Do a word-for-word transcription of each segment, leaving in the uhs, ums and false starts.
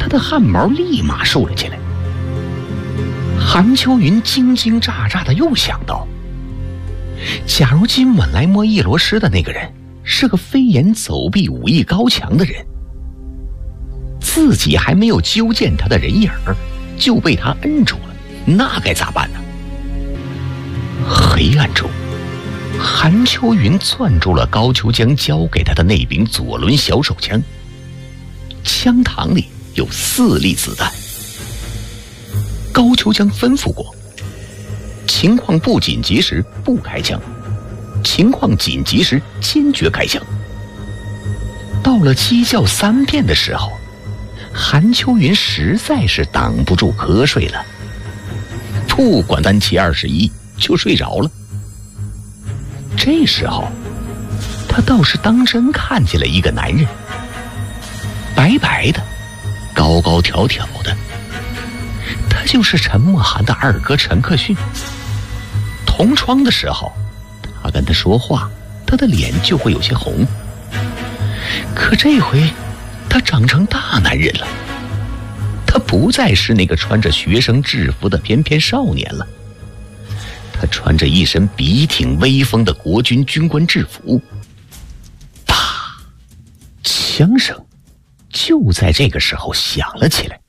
的汗毛立马竖了起来。韩秋云惊惊乍乍的又想到，假如今晚来摸叶罗诗的那个人是个飞檐走壁武艺高强的人，自己还没有揪见他的人影儿，就被他摁住了，那该咋办呢？黑暗中，韩秋云攥住了高秋江交给他的那柄左轮小手枪，枪膛里有四粒子弹。高秋江吩咐过，情况不紧急时不开枪，情况紧急时坚决开枪。到了鸡叫三遍的时候，韩秋云实在是挡不住瞌睡了，不管三七二十一就睡着了。这时候他倒是当真看见了一个男人，白白的，高高挑挑的，他就是陈默涵的二哥陈克逊。同窗的时候，他跟他说话，他的脸就会有些红。可这回他长成大男人了，他不再是那个穿着学生制服的翩翩少年了，他穿着一身笔挺威风的国军军官制服。啪！枪声就在这个时候响了起来。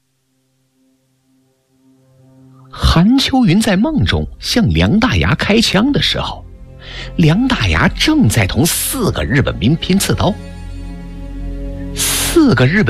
韩秋云在梦中向梁大牙开枪的时候，梁大牙正在同四个日本兵拼刺刀。四个日本